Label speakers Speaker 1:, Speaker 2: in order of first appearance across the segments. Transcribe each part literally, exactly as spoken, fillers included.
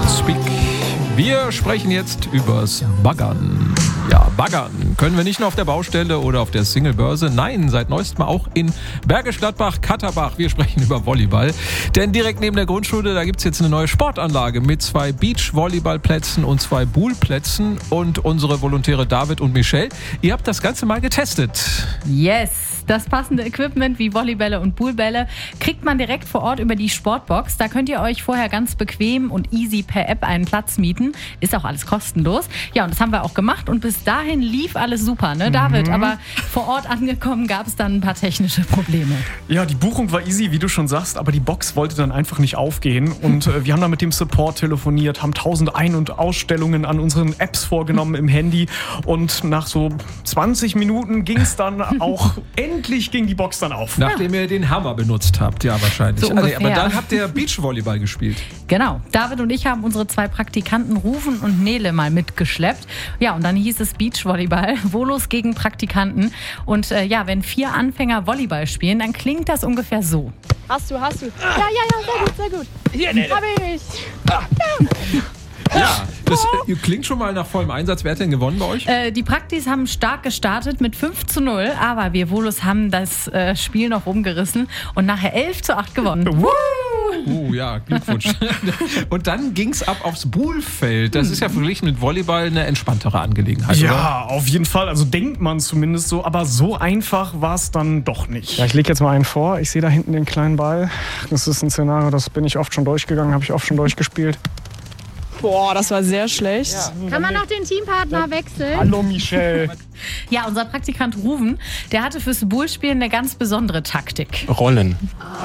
Speaker 1: Speak. Wir sprechen jetzt übers Baggern. Ja, Baggern können wir nicht nur auf der Baustelle oder auf der Singlebörse. Nein, seit neuestem auch in Bergisch Gladbach, Katterbach. Wir sprechen über Volleyball. Denn direkt neben der Grundschule, da gibt es jetzt eine neue Sportanlage mit zwei Beach-Volleyballplätzen und zwei Poolplätzen. Und unsere Volontäre David und Michelle, ihr habt das Ganze mal getestet.
Speaker 2: Yes! Das passende Equipment wie Volleybälle und Poolbälle kriegt man direkt vor Ort über die Sportbox. Da könnt ihr euch vorher ganz bequem und easy per App einen Platz mieten. Ist auch alles kostenlos. Ja, und das haben wir auch gemacht und bis dahin lief alles super, ne, David? Mhm. Aber vor Ort angekommen gab es dann ein paar technische Probleme.
Speaker 3: Ja, die Buchung war easy, wie du schon sagst, aber die Box wollte dann einfach nicht aufgehen. Und äh, wir haben dann mit dem Support telefoniert, haben tausend Ein- und Ausstellungen an unseren Apps vorgenommen im Handy. Und nach so zwanzig Minuten ging es dann auch endlich ging die Box dann auf.
Speaker 1: Nachdem ihr den Hammer benutzt habt, ja wahrscheinlich.
Speaker 2: So
Speaker 1: also, aber dann habt ihr Beachvolleyball gespielt.
Speaker 2: Genau. David und ich haben unsere zwei Praktikanten Rufen und Nele mal mitgeschleppt. Ja, und dann hieß es Beachvolleyball, Volos gegen Praktikanten. Und äh, ja, wenn vier Anfänger Volleyball spielen, dann klingt das ungefähr so.
Speaker 4: Hast du, hast du. Ja, ja, ja, sehr gut, sehr gut. Hier, Nele. Hab ich.
Speaker 1: Ah. Ja, das äh, klingt schon mal nach vollem Einsatz. Wer hat denn gewonnen bei euch?
Speaker 2: Äh, die Praktis haben stark gestartet mit fünf zu null, aber wir Volos haben das äh, Spiel noch rumgerissen und nachher elf zu acht gewonnen.
Speaker 1: Woo! Uh, ja, Glückwunsch. Und dann ging es ab aufs Poolfeld. Das ist ja verglichen mit Volleyball eine entspanntere Angelegenheit,
Speaker 3: Ja,
Speaker 1: oder?
Speaker 3: auf jeden Fall. Also denkt man zumindest so. Aber so einfach war es dann doch nicht.
Speaker 5: Ja, ich lege jetzt mal einen vor. Ich sehe da hinten den kleinen Ball. Das ist ein Szenario, das bin ich oft schon durchgegangen, habe ich oft schon durchgespielt.
Speaker 4: Boah, das war sehr schlecht.
Speaker 5: Ja.
Speaker 6: Kann man noch den Teampartner wechseln?
Speaker 5: Hallo Michelle.
Speaker 2: Ja, unser Praktikant Ruven, der hatte fürs Poolspielen eine ganz besondere Taktik.
Speaker 5: Rollen.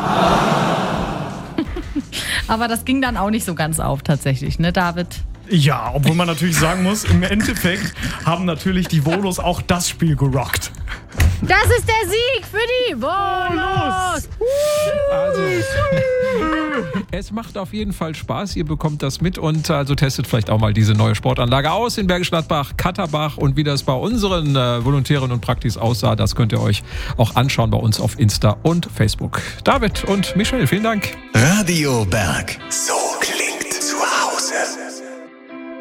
Speaker 2: Aber das ging dann auch nicht so ganz auf tatsächlich, ne David?
Speaker 3: Ja, obwohl man natürlich sagen muss, im Endeffekt haben natürlich die Volos auch das Spiel gerockt.
Speaker 6: Das ist der Sieg für die Volos!
Speaker 1: Also, es macht auf jeden Fall Spaß. Ihr bekommt das mit und also testet vielleicht auch mal diese neue Sportanlage aus in Bergisch Gladbach, Katterbach und wie das bei unseren äh, Volontären und Praktis aussah, das könnt ihr euch auch anschauen bei uns auf Insta und Facebook. David und Michelle, vielen Dank.
Speaker 7: Radio Berg. So